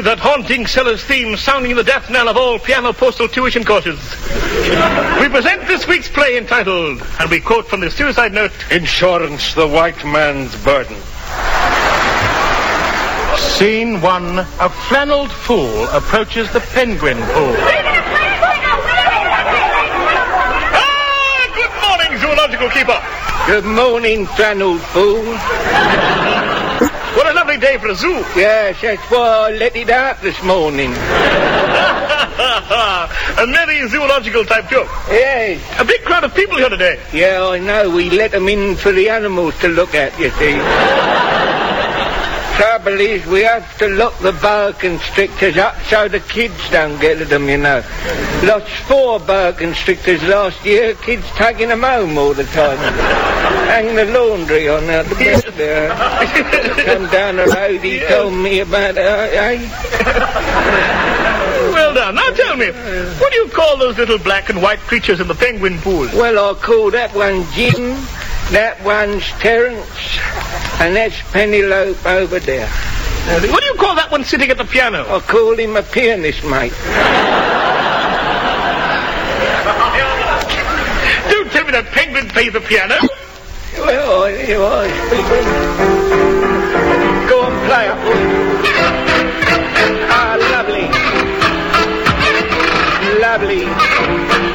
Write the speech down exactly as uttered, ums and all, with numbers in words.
with that haunting Sellers theme sounding the death knell of all piano postal tuition courses. We present this week's play entitled, and we quote from the suicide note, Insurance, the white man's burden. Scene one. A flannelled fool approaches the penguin pool. Ah, good morning, zoological keeper. Good morning, flannelled fool. What a lovely day for a zoo. Yes, that's why I let it out this morning. A merry zoological type joke. Yes. A big crowd of people here today. Yeah, I know. We let them in for the animals to look at, you see. Trouble is, we have to lock the boa constrictors up so the kids don't get at them, you know. Lost four boa constrictors last year, kids taking them home all the time. Hang the laundry on out the bed there. Come down the road, he yeah. told me about it, eh? Well done. Now tell me, what do you call those little black and white creatures in the penguin pool? Well, I call that one Jim, that one's Terence, and that's Penelope over there. What do you call that one sitting at the piano? I call him a pianist, mate. Don't tell me that penguin plays the piano. Well, I, I, I, go on, play up.